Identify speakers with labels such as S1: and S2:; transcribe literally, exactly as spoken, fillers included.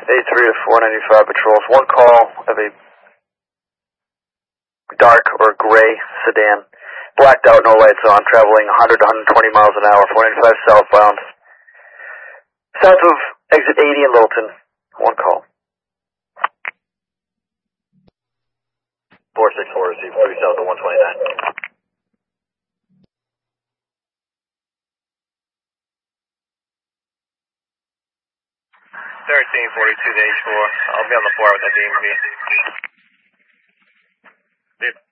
S1: eighty-three to four ninety-five patrols. One call of a dark or gray sedan. Blacked out, no lights on, traveling one hundred to one twenty miles an hour, four ninety-five southbound. South of exit eighty in Littleton. One call. four six four, receive three south of one twenty-nine.
S2: thirteen forty-two to H four. I'll be on the floor with that D M V. Dude.